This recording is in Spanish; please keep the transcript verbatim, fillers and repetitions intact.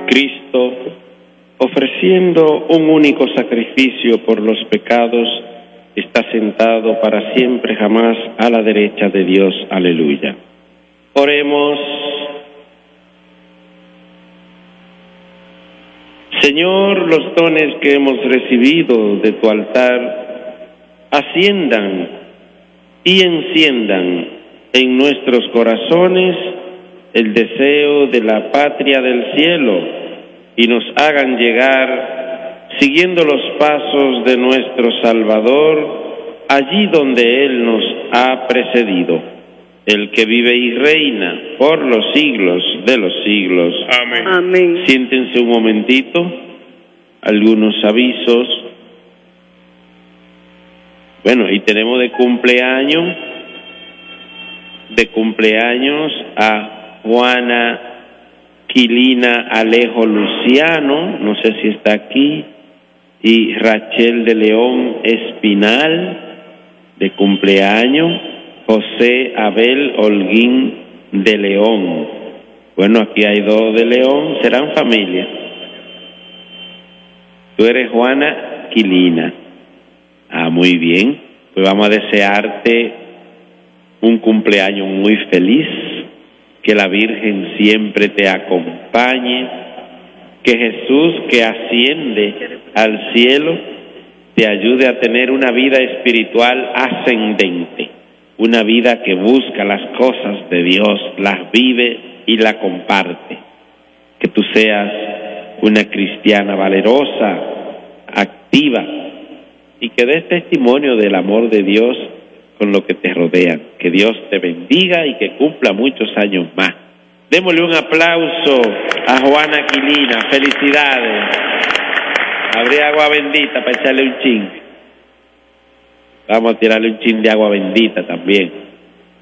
Cristo, ofreciendo un único sacrificio por los pecados, está sentado para siempre jamás a la derecha de Dios. Aleluya. Oremos. Señor, los dones que hemos recibido de tu altar asciendan y enciendan en nuestros corazones el deseo de la patria del cielo y nos hagan llegar, siguiendo los pasos de nuestro Salvador, allí donde Él nos ha precedido, el que vive y reina por los siglos de los siglos. Amén. Amén. Siéntense un momentito, algunos avisos. Bueno, y tenemos de cumpleaños, de cumpleaños a Juana Quilina Alejo Luciano, no sé si está aquí, y Rachel de León Espinal, de cumpleaños, José Abel Holguín de León. Bueno, aquí hay dos de León, serán familia. Tú eres Juana Quilina. Ah, muy bien. Pues vamos a desearte un cumpleaños muy feliz, que la Virgen siempre te acompañe, que Jesús, que asciende al cielo, te ayude a tener una vida espiritual ascendente, una vida que busca las cosas de Dios, las vive y la comparte. Que tú seas una cristiana valerosa, activa, y que des testimonio del amor de Dios con lo que te rodean. Que Dios te bendiga y que cumpla muchos años más. Démosle un aplauso a Juana Quilina. Felicidades. Habría agua bendita para echarle un chin. Vamos a tirarle un chin de agua bendita también.